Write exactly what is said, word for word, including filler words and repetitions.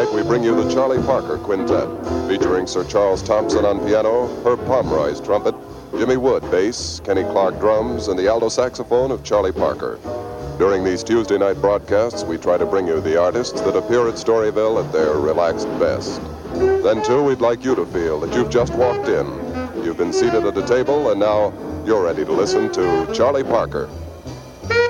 night, we bring you the Charlie Parker Quintet, featuring Sir Charles Thompson on piano, Herb Pomeroy's trumpet, Jimmy Wood bass, Kenny Clark drums, and the alto saxophone of Charlie Parker. During these Tuesday night broadcasts, we try to bring you the artists that appear at Storyville at their relaxed best. Then, too, we'd like you to feel that you've just walked in. You've been seated at a table, and now you're ready to listen to Charlie Parker.